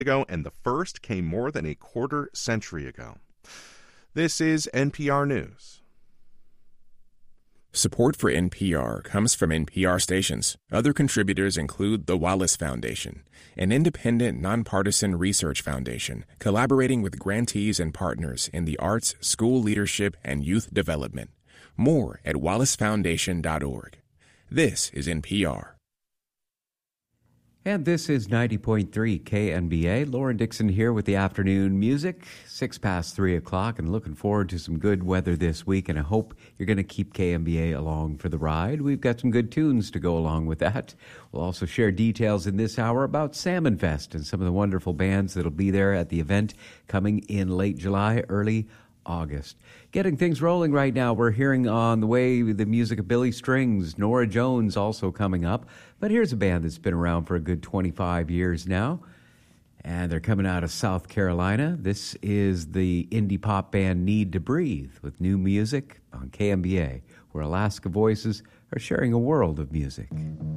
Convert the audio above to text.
ago, and the first came more than a quarter century ago. This is NPR News. Support for NPR comes from NPR stations. Other contributors include the Wallace Foundation, an independent, nonpartisan research foundation collaborating with grantees and partners in the arts, school leadership, and youth development. More at wallacefoundation.org. This is NPR. And this is 90.3 KNBA. Lauren Dixon here with the afternoon music, 3:06, and looking forward to some good weather this week, and I hope you're going to keep KNBA along for the ride. We've got some good tunes to go along with that. We'll also share details in this hour about Salmon Fest and some of the wonderful bands that'll be there at the event coming in late July, early August. Getting things rolling right now, we're hearing on the way the music of Billy Strings, Norah Jones also coming up. But here's a band that's been around for a good 25 years now, and they're coming out of South Carolina. This is the indie pop band Need to Breathe with new music on KNBA, where Alaska Voices are sharing a world of music.